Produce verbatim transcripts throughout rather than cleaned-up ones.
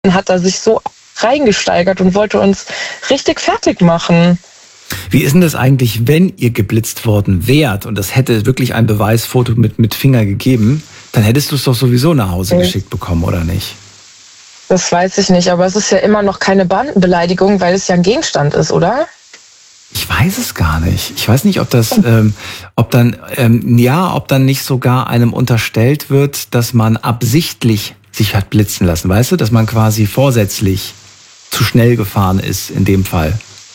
hat er sich so reingesteigert und wollte uns richtig fertig machen. Wie ist denn das eigentlich, wenn ihr geblitzt worden wärt und das hätte wirklich ein Beweisfoto mit, mit Finger gegeben, dann hättest du es doch sowieso nach Hause okay. geschickt bekommen, oder nicht? Das weiß ich nicht, aber es ist ja immer noch keine Beamtenbeleidigung, weil es ja ein Gegenstand ist, oder? Ich weiß es gar nicht. Ich weiß nicht, ob das, ähm, ob dann, ähm, ja, ob dann nicht sogar einem unterstellt wird, dass man absichtlich sich hat blitzen lassen, weißt du? Dass man quasi vorsätzlich zu schnell gefahren ist in dem Fall.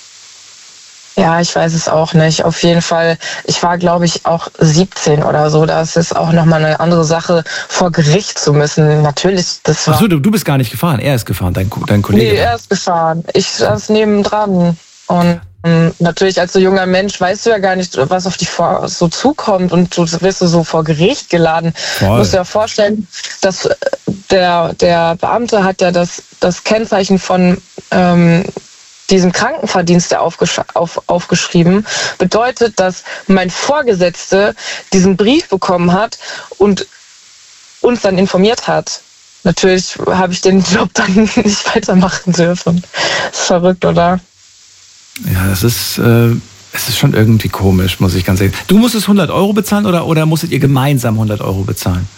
Ja, ich weiß es auch nicht. Auf jeden Fall, ich war, glaube ich, auch siebzehn oder so. Das ist auch nochmal eine andere Sache, vor Gericht zu müssen. Natürlich, das war... Ach so, du, du bist gar nicht gefahren, er ist gefahren, dein, dein Kollege. Nee, er ist gefahren. Ich saß nebendran. Und ähm, natürlich als so junger Mensch weißt du ja gar nicht, was auf dich vor, so zukommt. Und du wirst so vor Gericht geladen. Voll. Du musst dir ja vorstellen, dass der, der Beamte hat ja das, das Kennzeichen von... Ähm, diesem Krankenverdienst aufgesch- auf, aufgeschrieben, bedeutet, dass mein Vorgesetzter diesen Brief bekommen hat und uns dann informiert hat. Natürlich habe ich den Job dann nicht weitermachen dürfen. Das ist verrückt, oder? Ja, das ist, äh, es ist schon irgendwie komisch, muss ich ganz ehrlich sagen. Du musstest hundert Euro bezahlen oder, oder musstet ihr gemeinsam hundert Euro bezahlen?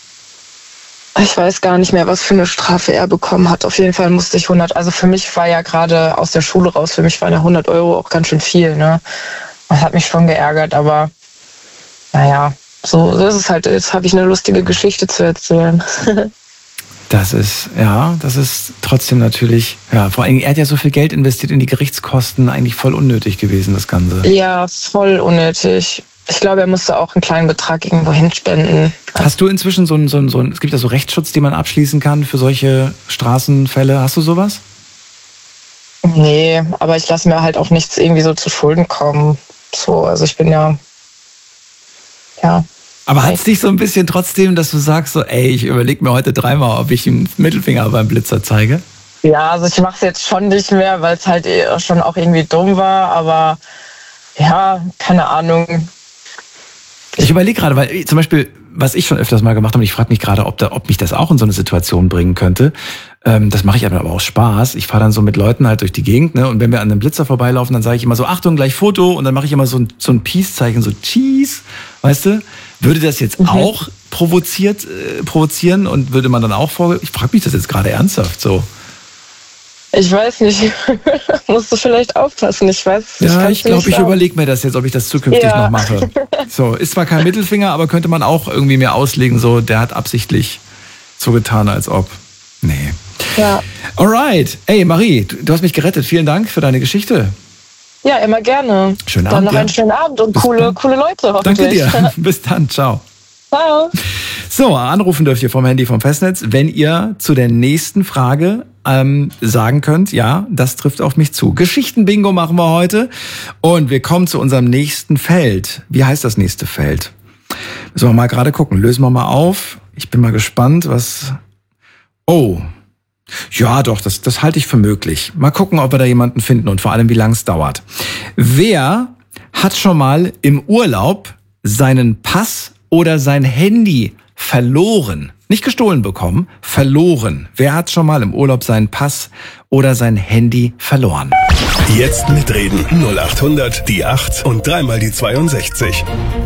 Ich weiß gar nicht mehr, was für eine Strafe er bekommen hat. Auf jeden Fall musste ich hundert, also für mich war ja gerade aus der Schule raus, für mich waren ja hundert Euro auch ganz schön viel, ne? Das hat mich schon geärgert, aber naja, so, so ist es halt. Jetzt habe ich eine lustige Geschichte zu erzählen. Das ist, ja, das ist trotzdem natürlich, ja, vor allem, er hat ja so viel Geld investiert in die Gerichtskosten, eigentlich voll unnötig gewesen, das Ganze. Ja, voll unnötig. Ich glaube, er musste auch einen kleinen Betrag irgendwo hinspenden. Hast du inzwischen so ein, so ein, so ein, es gibt ja so Rechtsschutz, den man abschließen kann für solche Straßenfälle. Hast du sowas? Nee, aber ich lasse mir halt auch nichts irgendwie so zu Schulden kommen. So, also ich bin ja, ja. Aber hat es dich so ein bisschen trotzdem, dass du sagst so, ey, ich überlege mir heute dreimal, ob ich einen Mittelfinger beim Blitzer zeige? Ja, also ich mache es jetzt schon nicht mehr, weil es halt schon auch irgendwie dumm war, aber ja, keine Ahnung. Ich überlege gerade, weil zum Beispiel, was ich schon öfters mal gemacht habe, und ich frage mich gerade, ob, da, ob mich das auch in so eine Situation bringen könnte. Ähm, das mache ich aber aus Spaß. Ich fahre dann so mit Leuten halt durch die Gegend, ne? Und wenn wir an einem Blitzer vorbeilaufen, dann sage ich immer so, Achtung, gleich Foto. Und dann mache ich immer so ein, so ein Peace-Zeichen, so Cheese, weißt du? Würde das jetzt mhm. auch provoziert, äh, provozieren und würde man dann auch vor... Ich frage mich das jetzt gerade ernsthaft so. Ich weiß nicht, musst du vielleicht aufpassen, ich weiß ich Ja, ich glaube, ich überlege mir das jetzt, ob ich das zukünftig ja. noch mache. So, ist zwar kein Mittelfinger, aber könnte man auch irgendwie mir auslegen, so, der hat absichtlich so getan, als ob. Nee. Ja. Alright. Ey, Marie, du, du hast mich gerettet. Vielen Dank für deine Geschichte. Ja, immer gerne. Schönen dann Abend. Dann noch ja. einen schönen Abend und coole, coole Leute Danke hoffentlich. dir. Bis dann. Ciao. Ciao. So, anrufen dürft ihr vom Handy vom Festnetz, wenn ihr zu der nächsten Frage ähm, sagen könnt, ja, das trifft auf mich zu. Geschichten-Bingo machen wir heute und wir kommen zu unserem nächsten Feld. Wie heißt das nächste Feld? Müssen wir mal gerade gucken. Lösen wir mal auf. Ich bin mal gespannt, was... Oh, ja doch, das, das halte ich für möglich. Mal gucken, ob wir da jemanden finden und vor allem, wie lange es dauert. Wer hat schon mal im Urlaub seinen Pass oder sein Handy verloren? Nicht gestohlen bekommen, verloren. Wer hat schon mal im Urlaub seinen Pass oder sein Handy verloren? Jetzt mitreden. null acht hundert, die acht und dreimal die zweiundsechzig.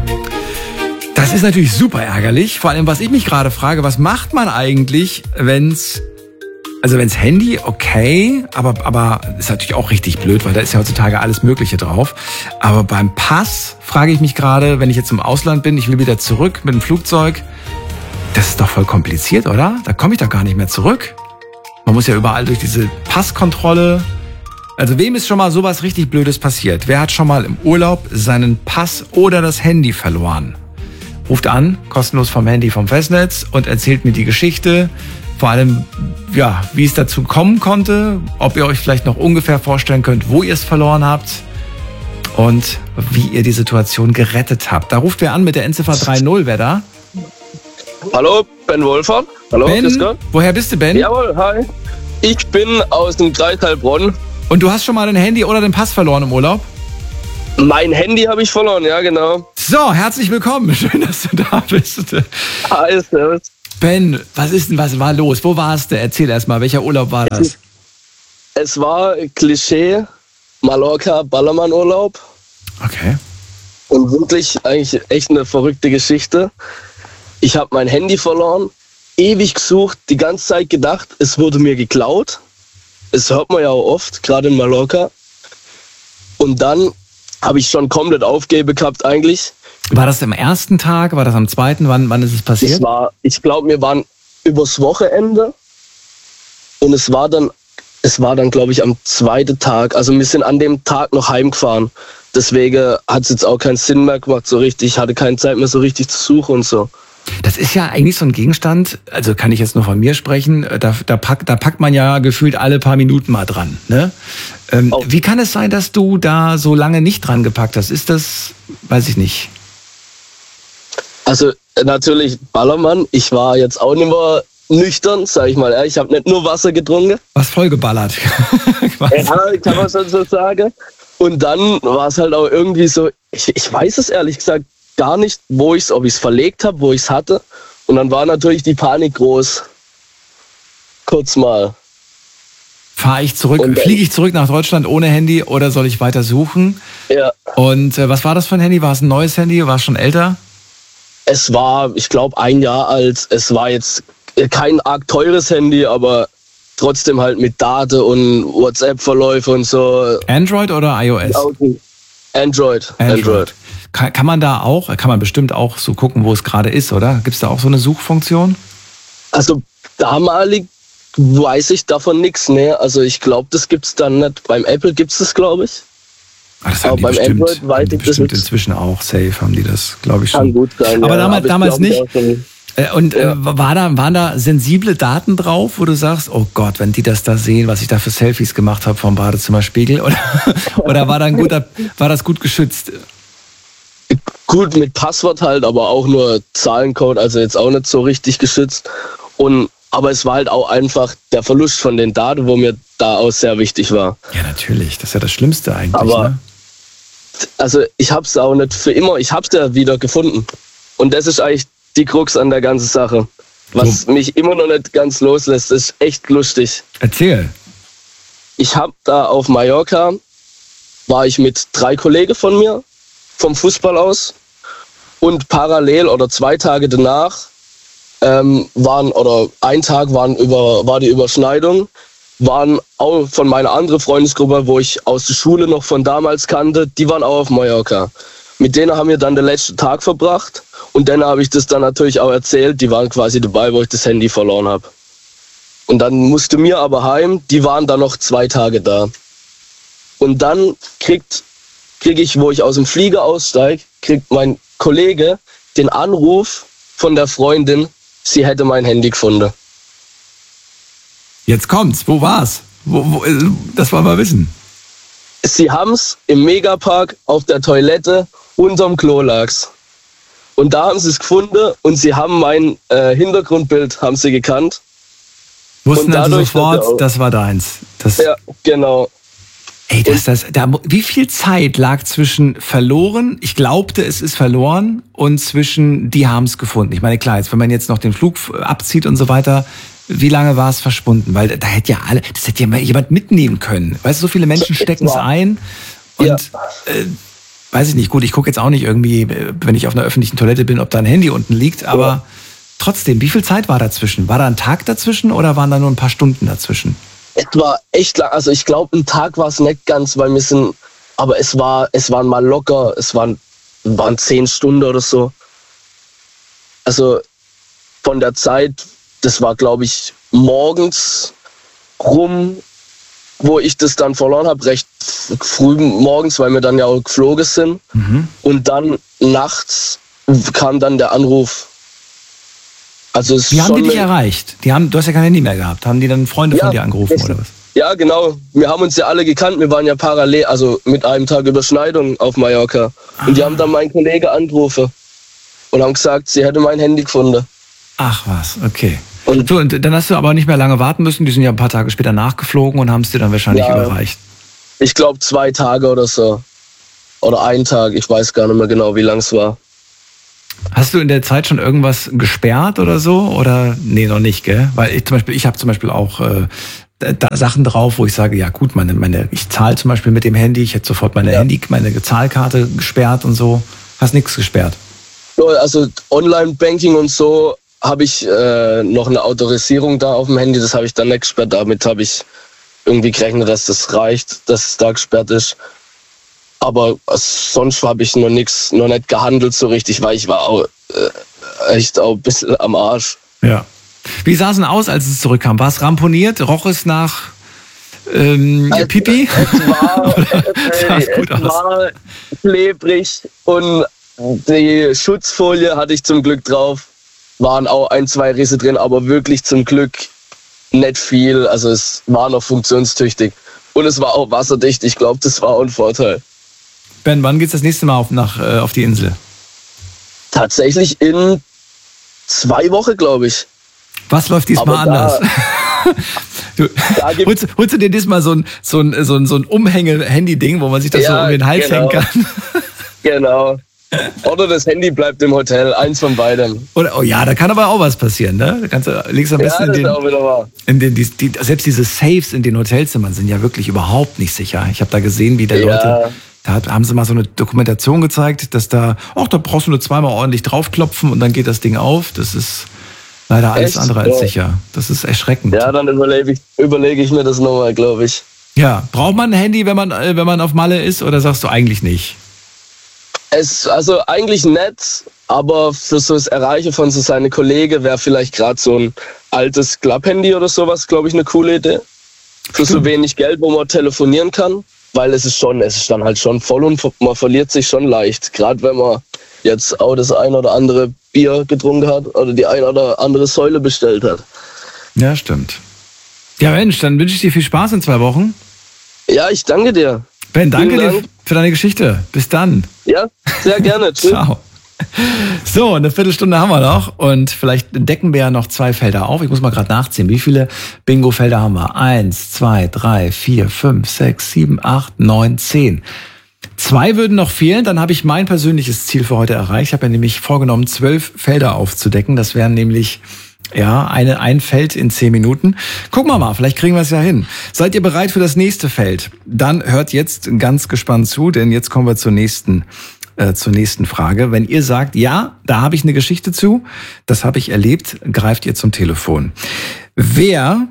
Das ist natürlich super ärgerlich. Vor allem, was ich mich gerade frage, was macht man eigentlich, wenn's, also wenn's Handy, okay, aber, aber ist natürlich auch richtig blöd, weil da ist ja heutzutage alles Mögliche drauf. Aber beim Pass frage ich mich gerade, wenn ich jetzt im Ausland bin, ich will wieder zurück mit dem Flugzeug, das ist doch voll kompliziert, oder? Da komme ich doch gar nicht mehr zurück. Man muss ja überall durch diese Passkontrolle. Also wem ist schon mal sowas richtig Blödes passiert? Wer hat schon mal im Urlaub seinen Pass oder das Handy verloren? Ruft an, kostenlos vom Handy vom Festnetz und erzählt mir die Geschichte. Vor allem, ja, wie es dazu kommen konnte, ob ihr euch vielleicht noch ungefähr vorstellen könnt, wo ihr es verloren habt und wie ihr die Situation gerettet habt. Da ruft wer an mit der Endziffer drei null, wer da? Hallo, Ben Wolfert. Hallo, Ben, woher bist du, Ben? Jawohl, hi. Ich bin aus dem Kreis Heilbronn. Und du hast schon mal dein Handy oder den Pass verloren im Urlaub? Mein Handy habe ich verloren, ja genau. So, herzlich willkommen. Schön, dass du da bist. Hi, servus. Ben, was ist denn, was war los? Wo warst du? Erzähl erst mal, welcher Urlaub war das? Es war Klischee, Mallorca, Ballermann-Urlaub. Okay. Und wirklich eigentlich echt eine verrückte Geschichte. Ich habe mein Handy verloren, ewig gesucht, die ganze Zeit gedacht, es wurde mir geklaut. Das hört man ja auch oft, gerade in Mallorca. Und dann habe ich schon komplett aufgegeben gehabt eigentlich. War das am ersten Tag? War das am zweiten? Wann, wann ist es passiert? Es war, ich glaube, wir waren übers Wochenende. Und es war dann, es war dann, glaube ich, am zweiten Tag. Also wir sind an dem Tag noch heimgefahren. Deswegen hat es jetzt auch keinen Sinn mehr gemacht so richtig. Ich hatte keine Zeit mehr so richtig zu suchen und so. Das ist ja eigentlich so ein Gegenstand, also kann ich jetzt nur von mir sprechen, da, da, pack, da packt man ja gefühlt alle paar Minuten mal dran. Ne? Ähm, oh. Wie kann es sein, dass du da so lange nicht dran gepackt hast? Ist das, weiß ich nicht. Also natürlich Ballermann. Ich war jetzt auch nicht mehr nüchtern, sag ich mal. Ich habe nicht nur Wasser getrunken. Was vollgeballert. Ja, kann man schon so sagen. Und dann war es halt auch irgendwie so, ich, ich weiß es ehrlich gesagt gar nicht, wo ich's, ob ich es verlegt habe, wo ich es hatte. Und dann war natürlich die Panik groß. Kurz mal. Fahre ich zurück, fliege ich zurück nach Deutschland ohne Handy oder soll ich weiter suchen? Ja. Und äh, was war das für ein Handy? War es ein neues Handy? War es schon älter? Es war, ich glaube, ein Jahr alt. Es war jetzt kein arg teures Handy, aber trotzdem halt mit Daten und WhatsApp-Verläufe und so. Android oder iOS? Android. Android. Android. Kann, kann man da auch, kann man bestimmt auch so gucken, wo es gerade ist, oder? Gibt es da auch so eine Suchfunktion? Also damalig weiß ich davon nichts, ne? Also ich glaube, das gibt's dann nicht. Beim Apple gibt's das, glaube ich. Ah, das haben die beim bestimmt, Android weiß haben die ich das bestimmt nicht. inzwischen auch safe, haben die das, glaube ich schon. Kann gut sein. Aber ja, damals, aber ich damals glaub, nicht. schon- Äh, Und Ja. äh, war da, waren da sensible Daten drauf, wo du sagst, oh Gott, wenn die das da sehen, was ich da für Selfies gemacht habe vom Badezimmerspiegel? Oder, oder war, da ein guter, war das gut geschützt? Gut mit Passwort halt, aber auch nur Zahlencode, also jetzt auch nicht so richtig geschützt. Und aber es war halt auch einfach der Verlust von den Daten, wo mir da auch sehr wichtig war. Ja, natürlich. Das ist ja das Schlimmste eigentlich. Aber- Ne? Also ich hab's auch nicht für immer, ich hab's ja wieder gefunden. Und das ist eigentlich die Krux an der ganzen Sache. Was So. mich immer noch nicht ganz loslässt, ist echt lustig. Erzähl. Ich hab da auf Mallorca, war ich mit drei Kollegen von mir, vom Fußball aus. Und parallel oder zwei Tage danach ähm, waren, oder ein Tag waren über, war die Überschneidung, waren auch von meiner anderen Freundesgruppe, wo ich aus der Schule noch von damals kannte, die waren auch auf Mallorca. Mit denen haben wir dann den letzten Tag verbracht und dann habe ich das dann natürlich auch erzählt, die waren quasi dabei, wo ich das Handy verloren habe. Und dann musste mir aber heim, die waren dann noch zwei Tage da. Und dann kriegt, krieg ich, wo ich aus dem Flieger aussteige, kriegt mein Kollege den Anruf von der Freundin, sie hätte mein Handy gefunden. Jetzt kommt's. Wo war's? Wo, wo, äh, das wollen wir wissen. Sie haben's im Megapark auf der Toilette unterm Klo lag's. Und da haben sie es gefunden und sie haben mein äh, Hintergrundbild haben sie gekannt. Wussten Und also dadurch, dass sofort, wir auch- das war deins. Das, Ja, genau. Ey, das, das, da, wie viel Zeit lag zwischen verloren, ich glaubte, es ist verloren, und zwischen, die haben es gefunden? Ich meine, klar, jetzt, wenn man jetzt noch den Flug abzieht und so weiter, wie lange war es verschwunden? Weil da hätte ja alle, das hätte ja mal jemand mitnehmen können. Weißt du, so viele Menschen stecken es ein und, Ja. äh, weiß ich nicht, gut, ich gucke jetzt auch nicht irgendwie, wenn ich auf einer öffentlichen Toilette bin, ob da ein Handy unten liegt, aber Ja. trotzdem, wie viel Zeit war dazwischen? War da ein Tag dazwischen oder waren da nur ein paar Stunden dazwischen? Es war echt lang, also ich glaube, ein Tag war es nicht ganz, weil wir sind, aber es war, es waren mal locker, es waren, waren zehn Stunden oder so. Also von der Zeit, das war glaube ich morgens rum, wo ich das dann verloren habe, recht früh morgens, weil wir dann ja auch geflogen sind. Mhm. Und dann nachts kam dann der Anruf. Also es Wie ist haben die schon dich eine- erreicht? Die haben, du hast ja kein Handy mehr gehabt. Haben die dann Freunde von Ja, dir angerufen das- oder was? Ja, genau. Wir haben uns ja alle gekannt. Wir waren ja parallel, also mit einem Tag Überschneidung auf Mallorca. Und die haben dann meinen Kollegen angerufen und haben gesagt, sie hätte mein Handy gefunden. Ach was, okay. Und So, und dann hast du aber nicht mehr lange warten müssen. Die sind ja ein paar Tage später nachgeflogen und haben es dir dann wahrscheinlich Ja. überreicht. ich glaube zwei Tage oder so. Oder ein Tag, ich weiß gar nicht mehr genau, wie lang es war. Hast du in der Zeit schon irgendwas gesperrt oder so? Oder nee, noch nicht, gell? Weil ich zum Beispiel, ich habe zum Beispiel auch äh, da Sachen drauf, wo ich sage, ja gut, meine, meine, ich zahle zum Beispiel mit dem Handy, ich hätte sofort meine Ja. Handy, meine Zahlkarte gesperrt und so. Hast nichts gesperrt? Also Online-Banking und so habe ich äh, noch eine Autorisierung da auf dem Handy, das habe ich dann nicht gesperrt. Damit habe ich irgendwie gerechnet, dass das reicht, dass es da gesperrt ist. Aber sonst habe ich noch nichts, noch nicht gehandelt so richtig, weil ich war auch äh, echt auch ein bisschen am Arsch. Ja. Wie sah es denn aus, als es zurückkam? War es ramponiert? Roch es nach ähm, Also, Pipi? Es war, Sah es äh, gut es aus? war klebrig und die Schutzfolie hatte ich zum Glück drauf. Waren auch ein, zwei Risse drin, aber wirklich zum Glück nicht viel. Also es war noch funktionstüchtig. Und es war auch wasserdicht. Ich glaube, das war auch ein Vorteil. Ben, wann geht's das nächste Mal auf, nach, äh, auf die Insel? Tatsächlich in zwei Wochen, glaube ich. Was läuft diesmal Aber da- anders? Du, Da gibt- holst, holst du dir diesmal so ein, so ein, so ein, so ein Umhänge-Handy-Ding, wo man sich das Ja, so um den Hals genau. hängen kann? Genau. Oder das Handy bleibt im Hotel. Eins von beidem. Oder, oh ja, da kann aber auch was passieren, ne? Da kannst du, legst am Ja, besten das in ist den, auch wieder wahr. in den die, die, selbst diese Safes in den Hotelzimmern sind ja wirklich überhaupt nicht sicher. Ich habe da gesehen, wie der Ja. Leute, da hat, haben sie mal so eine Dokumentation gezeigt, dass da, ach, da brauchst du nur zweimal ordentlich draufklopfen und dann geht das Ding auf. Das ist leider alles Echt? andere als Ja. sicher. Das ist erschreckend. Ja, dann überlege ich, überlege ich mir das nochmal, glaube ich. Ja, braucht man ein Handy, wenn man, äh, wenn man auf Malle ist, oder sagst du eigentlich nicht? Es, also eigentlich nett, aber für so das Erreichen von so seinen Kollegen wäre vielleicht gerade so ein altes Klapphandy oder sowas, glaube ich, eine coole Idee. Für so wenig Geld, wo man telefonieren kann, weil es ist schon, es ist dann halt schon voll und man verliert sich schon leicht. Gerade wenn man jetzt auch das ein oder andere Bier getrunken hat oder die ein oder andere Säule bestellt hat. Ja, stimmt. Ja, Mensch, dann wünsche ich dir viel Spaß in zwei Wochen. Ja, ich danke dir. Ben, danke Vielen dir Dank. für deine Geschichte. Bis dann. Ja, sehr gerne. Tschüss. Ciao. So, eine Viertelstunde haben wir noch und vielleicht decken wir ja noch zwei Felder auf. Ich muss mal gerade nachziehen. Wie viele Bingo-Felder haben wir? Eins, zwei, drei, vier, fünf, sechs, sieben, acht, neun, zehn. Zwei würden noch fehlen, dann habe ich mein persönliches Ziel für heute erreicht. Ich habe ja nämlich vorgenommen, zwölf Felder aufzudecken. Das wären nämlich ja eine, ein Feld in zehn Minuten. Gucken wir mal, vielleicht kriegen wir es ja hin. Seid ihr bereit für das nächste Feld? Dann hört jetzt ganz gespannt zu, denn jetzt kommen wir zur nächsten äh, zur nächsten Frage. Wenn ihr sagt, ja, da habe ich eine Geschichte zu, das habe ich erlebt, greift ihr zum Telefon. Wer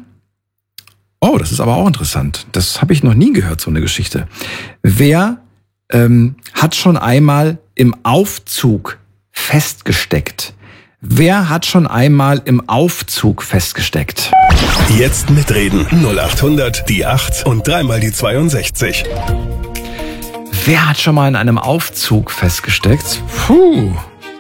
Oh, das ist aber auch interessant. Das habe ich noch nie gehört, so eine Geschichte. Wer ähm, hat schon einmal im Aufzug festgesteckt? Wer hat schon einmal im Aufzug festgesteckt? Jetzt mitreden. null acht hundert, die acht und dreimal die zweiundsechzig. Wer hat schon mal in einem Aufzug festgesteckt? Puh.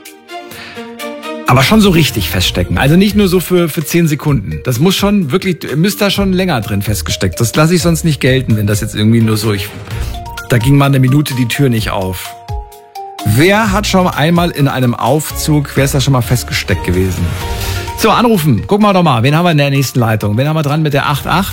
Aber schon so richtig feststecken. Also nicht nur so für, für zehn Sekunden. Das muss schon wirklich, ihr müsst da schon länger drin festgesteckt. Das lasse ich sonst nicht gelten, wenn das jetzt irgendwie nur so, ich, da ging mal eine Minute die Tür nicht auf. Wer hat schon einmal in einem Aufzug, wer ist da schon mal festgesteckt gewesen? So, anrufen. Gucken wir doch mal. Wen haben wir in der nächsten Leitung? Wen haben wir dran mit der acht acht?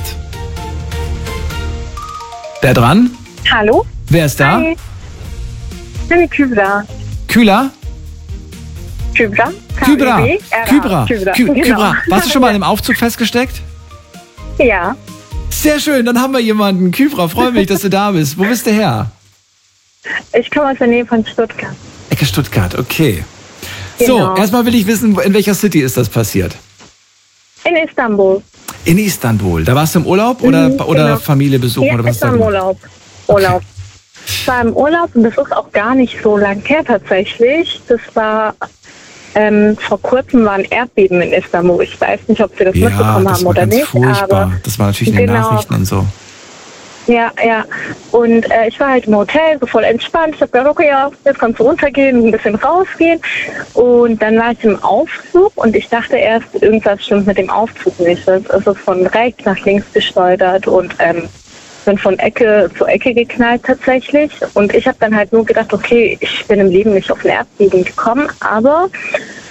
Wer dran? Hallo? Wer ist da? Hi. Ich bin die Kybra. Kühler? Kybra? Kybra. K Y B R A. Kybra. Kybra. Kü- Genau. Kybra. Warst du schon mal in einem Aufzug festgesteckt? Ja. Sehr schön, dann haben wir jemanden. Kybra, freue mich, dass du da bist. Wo bist du her? Ich komme aus der Nähe von Stuttgart. Ecke Stuttgart, okay. Genau. So, erstmal will ich wissen, in welcher City ist das passiert? In Istanbul. In Istanbul. Da warst du im Urlaub oder, Mhm, oder genau. Familie besuchen? Ja, oder was ich ist da war im gemacht? Urlaub. Urlaub. Ich war im Urlaub und das ist auch gar nicht so lang her tatsächlich. Das war, ähm, vor kurzem war ein Erdbeben in Istanbul. Ich weiß nicht, ob Sie das Ja, mitbekommen das haben war oder ganz nicht. furchtbar. Aber Das war natürlich in den Genau. Nachrichten und so. Ja, ja. Und äh, ich war halt im Hotel, so voll entspannt. Ich habe gedacht, okay, ja, jetzt kannst du runtergehen, ein bisschen rausgehen. Und dann war ich im Aufzug und ich dachte erst, irgendwas stimmt mit dem Aufzug nicht. Es ist von rechts nach links geschleudert und ähm, bin von Ecke zu Ecke geknallt tatsächlich. Und ich habe dann halt nur gedacht, okay, ich bin im Leben nicht auf ein Erdbeben gekommen, aber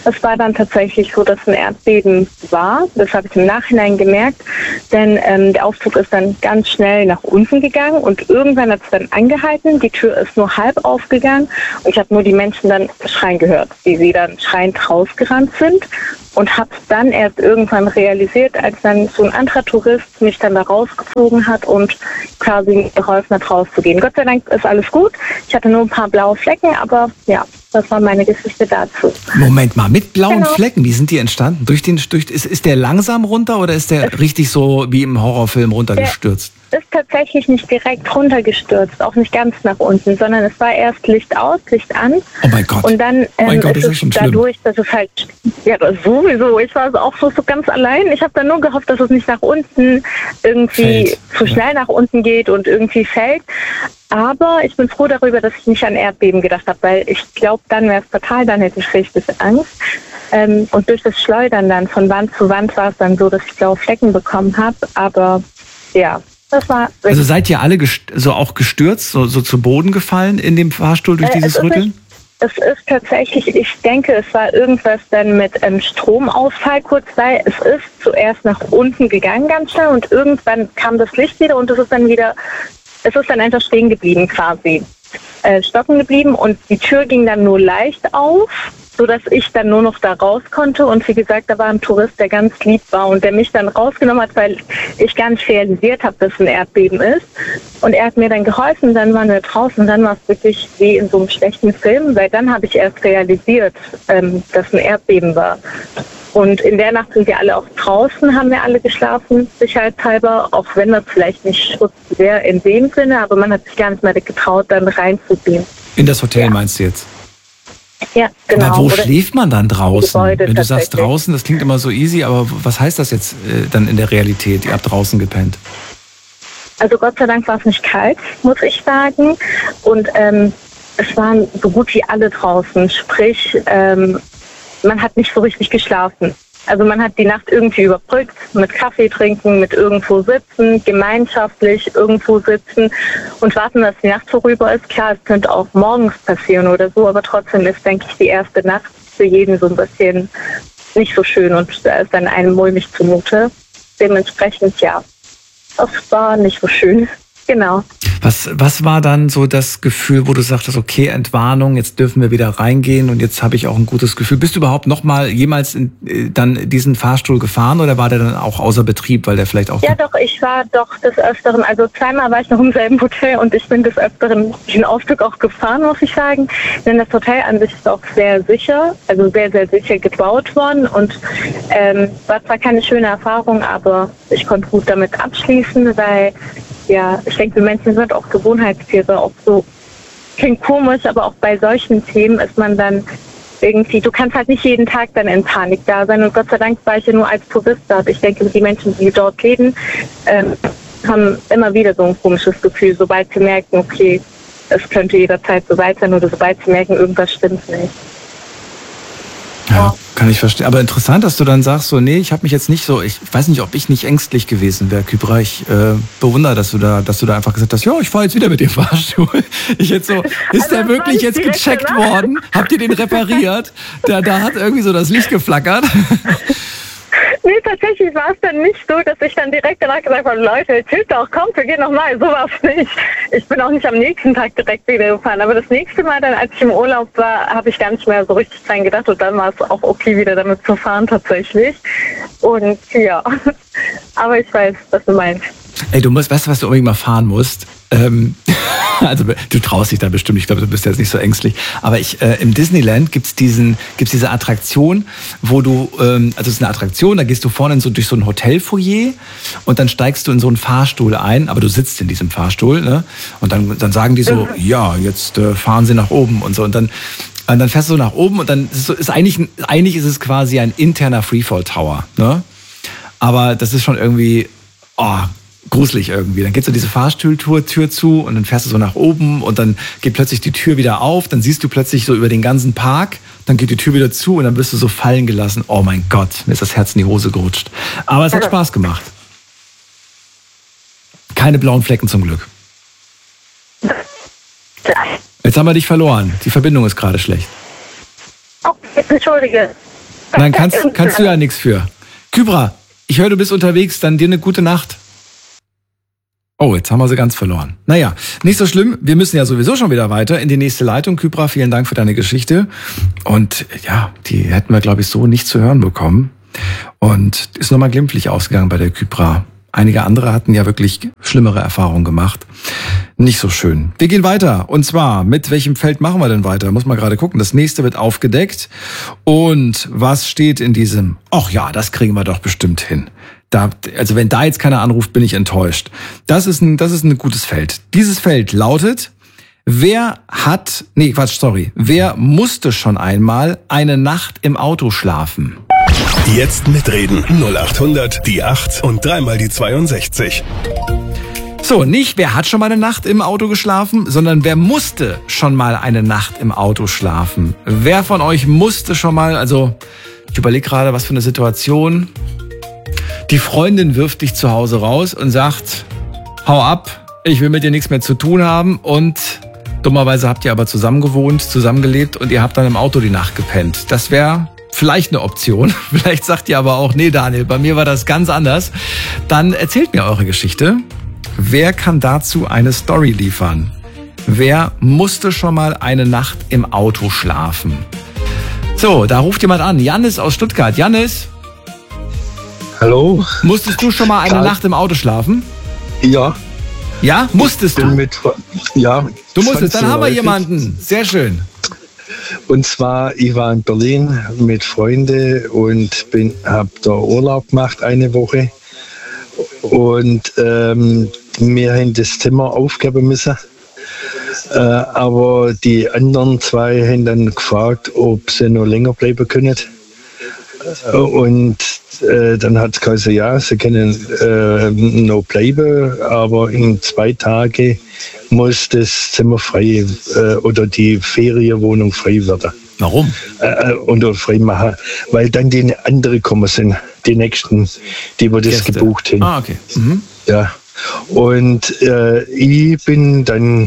es war dann tatsächlich so, dass ein Erdbeben war. Das habe ich im Nachhinein gemerkt, denn ähm, der Aufzug ist dann ganz schnell nach unten gegangen und irgendwann hat es dann angehalten. Die Tür ist nur halb aufgegangen und ich habe nur die Menschen dann schreien gehört, wie sie dann schreiend rausgerannt sind. Und habe es dann erst irgendwann realisiert, als dann so ein anderer Tourist mich dann da rausgezogen hat und quasi mir geholfen hat, rauszugehen. Gott sei Dank ist alles gut. Ich hatte nur ein paar blaue Flecken, aber ja, das war meine Geschichte dazu. Moment mal, mit blauen Genau. Flecken, wie sind die entstanden? Durch den, durch, ist, ist der langsam runter oder ist der richtig so wie im Horrorfilm runtergestürzt? Ist tatsächlich nicht direkt runtergestürzt, auch nicht ganz nach unten, sondern es war erst Licht aus, Licht an. Oh mein Gott. Und dann Oh mein ähm, Gott, ist das ist es schon schlimm. dadurch, dass es halt, ja das sowieso, ich war auch so, so ganz allein. Ich habe dann nur gehofft, dass es nicht nach unten irgendwie Fällt. zu schnell nach unten geht und irgendwie fällt. Aber ich bin froh darüber, dass ich nicht an Erdbeben gedacht habe, weil ich glaube, dann wäre es fatal, dann hätte ich richtig Angst. Ähm, und durch das Schleudern dann von Wand zu Wand war es dann so, dass ich blaue Flecken bekommen habe. Aber ja, das war wirklich. Also seid ihr alle gest- so auch gestürzt, so, so zu Boden gefallen in dem Fahrstuhl durch Äh, dieses es ist Rütteln? nicht- Es ist tatsächlich, ich denke, es war irgendwas dann mit ähm, Stromausfall kurz, weil es ist zuerst nach unten gegangen ganz schnell und irgendwann kam das Licht wieder und es ist dann wieder, es ist dann einfach stehen geblieben quasi, äh, stocken geblieben und die Tür ging dann nur leicht auf, sodass ich dann nur noch da raus konnte und wie gesagt, da war ein Tourist, der ganz lieb war und der mich dann rausgenommen hat, weil ich gar nicht realisiert habe, dass ein Erdbeben ist und er hat mir dann geholfen, dann waren wir draußen und dann war es wirklich wie in so einem schlechten Film, weil dann habe ich erst realisiert, ähm, dass ein Erdbeben war. Und in der Nacht sind wir alle auch draußen, haben wir alle geschlafen, sicherheitshalber, auch wenn das vielleicht nicht Schutz wäre in dem Sinne, aber man hat sich gar nicht mehr getraut, dann reinzugehen. In das Hotel Ja. meinst du jetzt? Ja, genau. Aber wo Oder schläft man dann draußen? Gebäude Wenn du sagst tatsächlich. draußen, das klingt immer so easy, aber was heißt das jetzt äh, dann in der Realität? Ihr habt draußen gepennt. Also Gott sei Dank war es nicht kalt, muss ich sagen. Und ähm, es waren so gut wie alle draußen. Sprich, ähm, man hat nicht so richtig geschlafen. Also man hat die Nacht irgendwie überbrückt, mit Kaffee trinken, mit irgendwo sitzen, gemeinschaftlich irgendwo sitzen und warten, dass die Nacht vorüber ist. Klar, es könnte auch morgens passieren oder so, aber trotzdem ist, denke ich, die erste Nacht für jeden so ein bisschen nicht so schön und da ist dann einem mulmig zumute. Dementsprechend, ja, das war nicht so schön. Genau. Was, was war dann so das Gefühl, wo du sagtest, okay, Entwarnung, jetzt dürfen wir wieder reingehen und jetzt habe ich auch ein gutes Gefühl. Bist du überhaupt noch mal jemals in, äh, dann diesen Fahrstuhl gefahren oder war der dann auch außer Betrieb, weil der vielleicht auch... Ja, doch, ich war doch des Öfteren, also zweimal war ich noch im selben Hotel und ich bin des Öfteren den Aufzug auch gefahren, muss ich sagen. Denn das Hotel an sich ist auch sehr sicher, also sehr, sehr sicher gebaut worden und ähm, war zwar keine schöne Erfahrung, aber ich konnte gut damit abschließen, weil ja, ich denke, wir Menschen sind auch Gewohnheitstiere, auch so, klingt komisch, aber auch bei solchen Themen ist man dann irgendwie, du kannst halt nicht jeden Tag dann in Panik da sein und Gott sei Dank war ich ja nur als Tourist da. Ich denke, die Menschen, die dort leben, ähm, haben immer wieder so ein komisches Gefühl, sobald sie merken, okay, es könnte jederzeit so weit sein oder sobald sie merken, irgendwas stimmt nicht. Ja, kann ich verstehen. Aber interessant, dass du dann sagst, so, nee, ich habe mich jetzt nicht so, ich weiß nicht, ob ich nicht ängstlich gewesen wäre, Kybra. Ich äh, bewundere, dass du da, dass du da einfach gesagt hast, ja, ich fahre jetzt wieder mit dem Fahrstuhl. Ich jetzt so, ist Also, der das wirklich war jetzt nicht direkt gecheckt danach. worden? Habt ihr den repariert? Da, da hat irgendwie so das Licht geflackert. Nee, tatsächlich war es dann nicht so, dass ich dann direkt danach gesagt habe, Leute, chillt doch, kommt, wir gehen nochmal. So war es nicht. Ich bin auch nicht am nächsten Tag direkt wieder gefahren. Aber das nächste Mal dann, als ich im Urlaub war, habe ich gar nicht mehr so richtig dran gedacht. Und dann war es auch okay, wieder damit zu fahren tatsächlich. Und ja, aber ich weiß, was du meinst. Ey, du musst, weißt du, was du unbedingt mal fahren musst? Ähm, also du traust dich da bestimmt, ich glaube, du bist jetzt nicht so ängstlich. Aber ich, äh, im Disneyland gibt's diesen, gibt's diese Attraktion, wo du, ähm, also es ist eine Attraktion, da gehst du vorne in so, durch so ein Hotelfoyer und dann steigst du in so einen Fahrstuhl ein, aber du sitzt in diesem Fahrstuhl, ne? Und dann, dann sagen die so, ja, jetzt äh, fahren sie nach oben und so. Und dann, und dann fährst du so nach oben und dann ist, es so, ist eigentlich, ein- eigentlich ist es quasi ein interner Freefall Tower, ne? Aber das ist schon irgendwie, oh, gruselig irgendwie. Dann geht so diese Fahrstuhltür Tür zu und dann fährst du so nach oben und dann geht plötzlich die Tür wieder auf, dann siehst du plötzlich so über den ganzen Park, dann geht die Tür wieder zu und dann wirst du so fallen gelassen. Oh mein Gott, mir ist das Herz in die Hose gerutscht. Aber es hat Spaß gemacht. Keine blauen Flecken zum Glück. Jetzt haben wir dich verloren. Die Verbindung ist gerade schlecht. Oh, entschuldige. Dann kannst, kannst du ja nichts für. Kybra, ich höre, du bist unterwegs, dann dir eine gute Nacht. Oh, jetzt haben wir sie ganz verloren. Naja, nicht so schlimm. Wir müssen ja sowieso schon wieder weiter in die nächste Leitung. Kybra, vielen Dank für deine Geschichte. Und ja, die hätten wir, glaube ich, so nicht zu hören bekommen. Und ist nochmal glimpflich ausgegangen bei der Kybra. Einige andere hatten ja wirklich schlimmere Erfahrungen gemacht. Nicht so schön. Wir gehen weiter. Und zwar, mit welchem Feld machen wir denn weiter? Muss man gerade gucken. Das nächste wird aufgedeckt. Und was steht in diesem? Ach ja, das kriegen wir doch bestimmt hin. Da, also wenn da jetzt keiner anruft, bin ich enttäuscht. Das ist ein, das ist ein gutes Feld. Dieses Feld lautet: Wer hat, nee, Quatsch, sorry. Wer musste schon einmal eine Nacht im Auto schlafen? Jetzt mitreden. null acht hundert, die acht und dreimal die zweiundsechzig. So, nicht wer hat schon mal eine Nacht im Auto geschlafen, sondern wer musste schon mal eine Nacht im Auto schlafen. Wer von euch musste schon mal, also ich überlege gerade, was für eine Situation. Die Freundin wirft dich zu Hause raus und sagt: Hau ab, ich will mit dir nichts mehr zu tun haben. Und dummerweise habt ihr aber zusammen gewohnt, zusammengelebt und ihr habt dann im Auto die Nacht gepennt. Das wäre vielleicht eine Option. Vielleicht sagt ihr aber auch: Nee, Daniel, bei mir war das ganz anders. Dann erzählt mir eure Geschichte. Wer kann dazu eine Story liefern? Wer musste schon mal eine Nacht im Auto schlafen? So, da ruft jemand an. Jannis aus Stuttgart. Jannis? Hallo? Musstest du schon mal eine Karl. Nacht im Auto schlafen? Ja. Ja? Musstest du? Mit, ja. Du musstest, dann haben wir zwanzig jemanden. Sehr schön. Und zwar, ich war in Berlin mit Freunden und bin, habe da Urlaub gemacht eine Woche. Und ähm, wir haben das Zimmer aufgeben müssen. Äh, aber die anderen zwei haben dann gefragt, ob sie noch länger bleiben können. Und äh, dann hat es geheißen, ja, sie können äh, noch bleiben, aber in zwei Tagen muss das Zimmer frei äh, oder die Ferienwohnung frei werden. Warum? Äh, oder frei machen, weil dann die anderen kommen sind, die nächsten, die wir das Gäste. gebucht haben. Ah, okay. Mhm. Ja. Und äh, ich bin dann,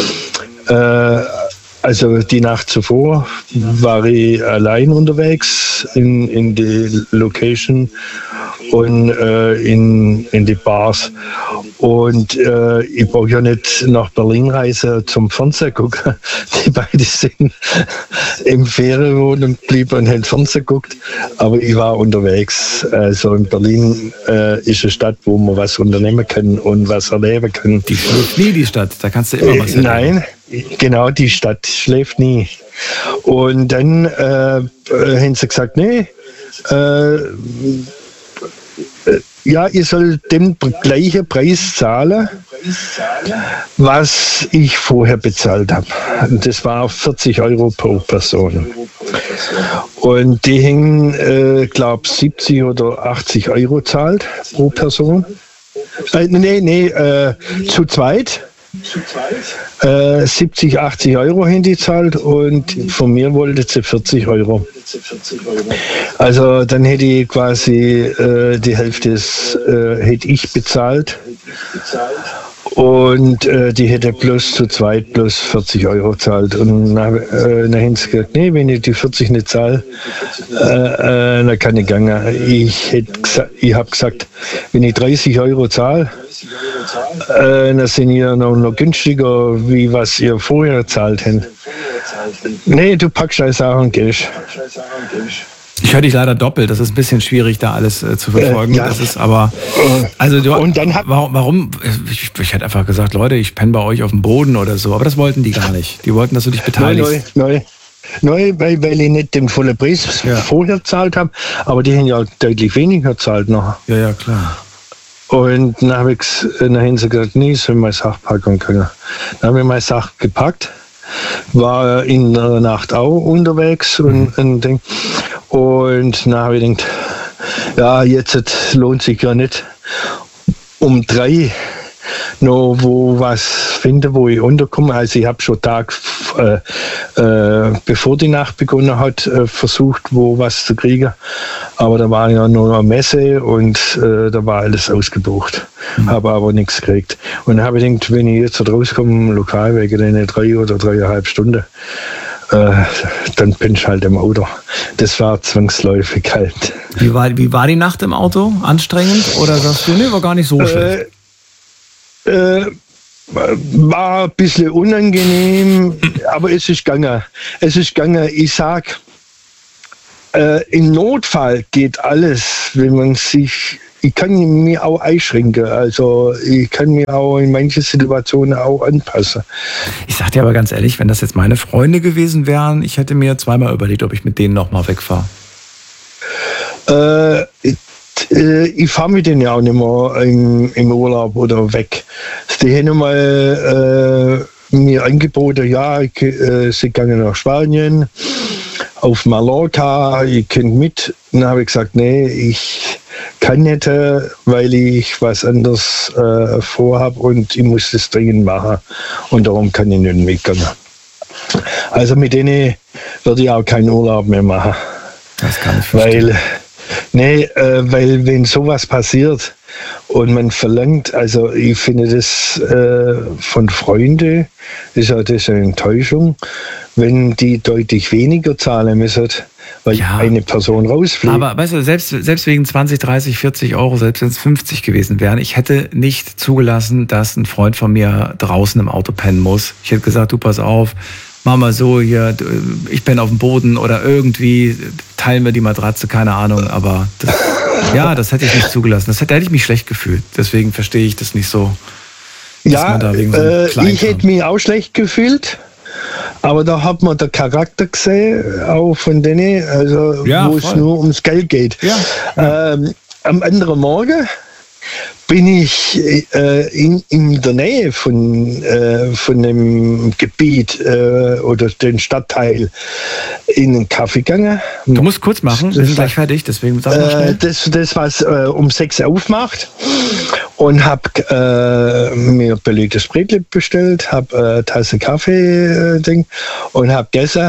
äh, also die Nacht zuvor war ich allein unterwegs in, in die Location und äh, in, in die Bars. Und äh, ich brauche ja nicht nach Berlin reisen zum Fernsehen gucken. Die beiden sind im Ferienwohnung geblieben und haben Fernsehen geguckt. Aber ich war unterwegs. Also in Berlin äh, ist eine Stadt, wo man was unternehmen kann und was erleben kann. Die schläft nie, die Stadt. Da kannst du immer was erleben. Nein, genau, die Stadt schläft nie. Und dann äh, haben sie gesagt, nee, äh, ja, ihr sollt den gleichen Preis zahlen, was ich vorher bezahlt habe. Das war vierzig Euro pro Person. Und die haben, äh, glaube siebzig oder achtzig Euro zahlt pro Person. Äh, nee, nee, äh, zu zweit. Äh, siebzig, achtzig Euro haben die zahlt und von mir wollte sie vierzig Euro. Also dann hätte ich quasi äh, die Hälfte des, äh, hätte ich bezahlt und äh, die hätte plus zu zweit plus vierzig Euro gezahlt. Und dann, äh, dann haben sie gesagt, nee, wenn ich die vierzig nicht zahle, äh, äh, dann kann ich gehen. Ich, ich habe gesagt, wenn ich dreißig Euro zahle, äh, dann sind ihr noch, noch günstiger, wie was ihr vorher gezahlt habt. Nee, du packst deine Sachen und gehst. Ich höre dich leider doppelt. Das ist ein bisschen schwierig, da alles äh, zu verfolgen. Äh, ja. Das ist aber, also du, und dann hat, warum, warum ich, ich hätte einfach gesagt, Leute, ich penne bei euch auf dem Boden oder so. Aber das wollten die gar nicht. Die wollten, dass du dich beteiligst. Neu, neu, neu, weil, weil ich nicht den vollen Preis ja. vorher gezahlt habe, aber die haben ja deutlich weniger gezahlt noch. Ja, ja, klar. Und dann habe ich dann haben sie gesagt, nee, ich soll meine Sache packen können. Dann habe ich meine Sache gepackt, war in der Nacht auch unterwegs und, und, und dann habe ich gedacht, ja, jetzt lohnt sich ja nicht um drei noch wo was finden, wo ich unterkomme. Also ich habe schon Tag äh, äh, bevor die Nacht begonnen hat, äh, versucht, wo was zu kriegen. Aber da war ja nur eine Messe und äh, da war alles ausgebucht. Mhm. Habe aber nichts gekriegt. Und dann habe ich gedacht, wenn ich jetzt rauskomme im Lokal wegen den drei oder dreieinhalb Stunden, äh, dann bin ich halt im Auto. Das war zwangsläufig halt. Wie war, wie war die Nacht im Auto? Anstrengend? Oder sagst du, nee, war gar nicht so schlecht? Äh, äh, war ein bisschen unangenehm, aber es ist gegangen. Es ist gegangen. Ich sag, äh, im Notfall geht alles, wenn man sich... Ich kann mich auch einschränken, also ich kann mich auch in manchen Situationen auch anpassen. Ich sag dir aber ganz ehrlich, wenn das jetzt meine Freunde gewesen wären, ich hätte mir zweimal überlegt, ob ich mit denen nochmal wegfahre. Äh, ich äh, ich fahre mit denen ja auch nicht mehr im, im Urlaub oder weg. Die haben mal äh, mir angeboten, ja, ich, äh, sie gehen nach Spanien, auf Mallorca, ich könnt mit. Dann habe ich gesagt, nee, ich kann nicht, weil ich was anderes äh, vorhabe und ich muss das dringend machen. Und darum kann ich nicht mitgehen. Also mit denen würde ich auch keinen Urlaub mehr machen. Das kann ich verstehen. Weil, nee, äh, weil wenn sowas passiert und man verlangt, also ich finde das äh, von Freunden, ist ja das eine Enttäuschung, wenn die deutlich weniger zahlen müssen, weil ja. eine Person rausfliegt. Aber weißt du, selbst, selbst wegen zwanzig, dreißig, vierzig Euro, selbst wenn es fünfzig gewesen wären, ich hätte nicht zugelassen, dass ein Freund von mir draußen im Auto pennen muss. Ich hätte gesagt, du pass auf, mach mal so hier, ich bin auf dem Boden oder irgendwie teilen wir die Matratze, keine Ahnung, aber das, ja, das hätte ich nicht zugelassen. Das hätte, da hätte ich mich schlecht gefühlt. Deswegen verstehe ich das nicht so. Ja, da wegen so äh, ich hätte mich auch schlecht gefühlt. Aber da hat man den Charakter gesehen, auch von denen, also ja, wo voll. es nur ums Geld geht. Ja. Ähm, am anderen Morgen bin ich äh, in, in der Nähe von, äh, von dem Gebiet äh, oder dem Stadtteil in den Kaffee gegangen. Du musst kurz machen, wir sind gleich fertig, deswegen sag mal schnell. Äh, das, das, was äh, um sechs aufmacht. Und habe äh, mir belegtes Bretli bestellt, habe eine äh, Tasse Kaffee äh, Ding, und habe gegessen.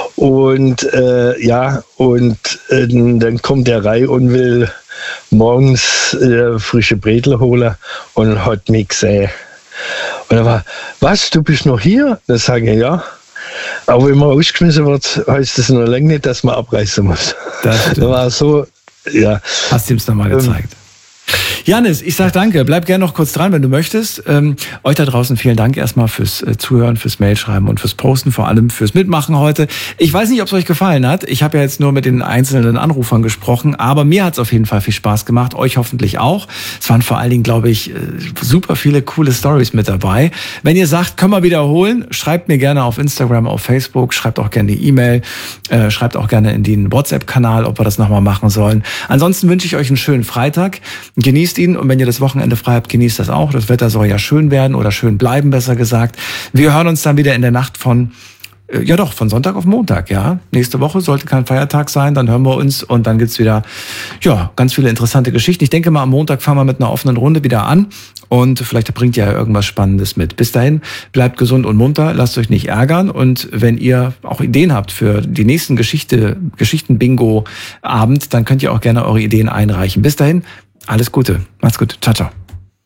Und äh, ja, und äh, dann kommt der rein und will morgens äh, frische Bretel holen und hat mich gesehen. Und er war, was, du bist noch hier? Dann sage ich, ja. Aber wenn man rausgeschmissen wird, heißt das noch lange nicht, dass man abreißen muss. Das, das war so, ja. Hast du ihm es nochmal gezeigt? Ähm, Janis, ich sag danke. Bleib gerne noch kurz dran, wenn du möchtest. Ähm, euch da draußen vielen Dank erstmal fürs äh, Zuhören, fürs Mailschreiben und fürs Posten, vor allem fürs Mitmachen heute. Ich weiß nicht, ob es euch gefallen hat. Ich habe ja jetzt nur mit den einzelnen Anrufern gesprochen, aber mir hat es auf jeden Fall viel Spaß gemacht. Euch hoffentlich auch. Es waren vor allen Dingen, glaube ich, äh, super viele coole Storys mit dabei. Wenn ihr sagt, können wir wiederholen, schreibt mir gerne auf Instagram, auf Facebook, schreibt auch gerne die E-Mail, äh, schreibt auch gerne in den WhatsApp-Kanal, ob wir das nochmal machen sollen. Ansonsten wünsche ich euch einen schönen Freitag. Genießt ihn, und wenn ihr das Wochenende frei habt, genießt das auch. Das Wetter soll ja schön werden oder schön bleiben, besser gesagt. Wir hören uns dann wieder in der Nacht von, äh, ja doch, von Sonntag auf Montag, ja. Nächste Woche sollte kein Feiertag sein, dann hören wir uns und dann gibt's wieder, ja, ganz viele interessante Geschichten. Ich denke mal, am Montag fangen wir mit einer offenen Runde wieder an und vielleicht bringt ihr ja irgendwas Spannendes mit. Bis dahin, bleibt gesund und munter, lasst euch nicht ärgern, und wenn ihr auch Ideen habt für die nächsten Geschichte, Geschichten-Bingo-Abend, dann könnt ihr auch gerne eure Ideen einreichen. Bis dahin, alles Gute. Macht's gut. Ciao, ciao.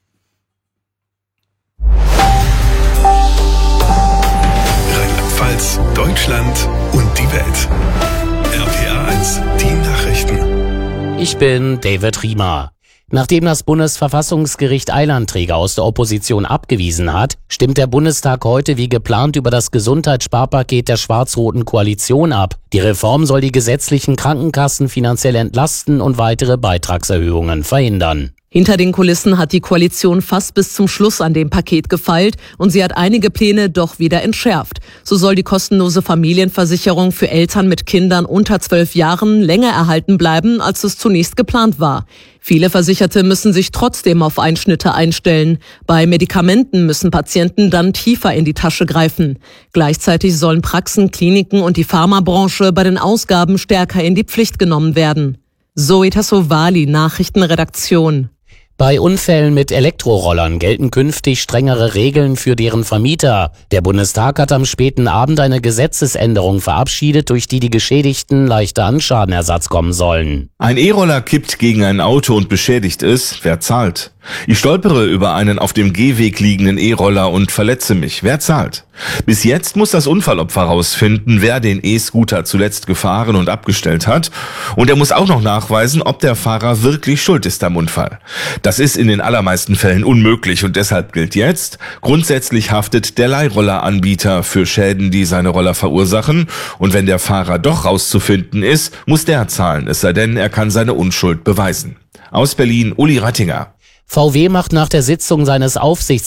Rheinland-Pfalz, Deutschland und die Welt. R P R eins, die Nachrichten. Ich bin David Riemer. Nachdem das Bundesverfassungsgericht Eilanträge aus der Opposition abgewiesen hat, stimmt der Bundestag heute wie geplant über das Gesundheitssparpaket der schwarz-roten Koalition ab. Die Reform soll die gesetzlichen Krankenkassen finanziell entlasten und weitere Beitragserhöhungen verhindern. Hinter den Kulissen hat die Koalition fast bis zum Schluss an dem Paket gefeilt und sie hat einige Pläne doch wieder entschärft. So soll die kostenlose Familienversicherung für Eltern mit Kindern unter zwölf Jahren länger erhalten bleiben, als es zunächst geplant war. Viele Versicherte müssen sich trotzdem auf Einschnitte einstellen. Bei Medikamenten müssen Patienten dann tiefer in die Tasche greifen. Gleichzeitig sollen Praxen, Kliniken und die Pharmabranche bei den Ausgaben stärker in die Pflicht genommen werden. Zoe Tassovali, Nachrichtenredaktion. Bei Unfällen mit Elektrorollern gelten künftig strengere Regeln für deren Vermieter. Der Bundestag hat am späten Abend eine Gesetzesänderung verabschiedet, durch die die Geschädigten leichter an Schadenersatz kommen sollen. Ein E-Roller kippt gegen ein Auto und beschädigt es. Wer zahlt? Ich stolpere über einen auf dem Gehweg liegenden E-Roller und verletze mich. Wer zahlt? Bis jetzt muss das Unfallopfer rausfinden, wer den E-Scooter zuletzt gefahren und abgestellt hat. Und er muss auch noch nachweisen, ob der Fahrer wirklich schuld ist am Unfall. Das ist in den allermeisten Fällen unmöglich und deshalb gilt jetzt, grundsätzlich haftet der Leihrolleranbieter für Schäden, die seine Roller verursachen. Und wenn der Fahrer doch rauszufinden ist, muss der zahlen, es sei denn, er kann seine Unschuld beweisen. Aus Berlin, Uli Rattinger. V W macht nach der Sitzung seines Aufsichtsrats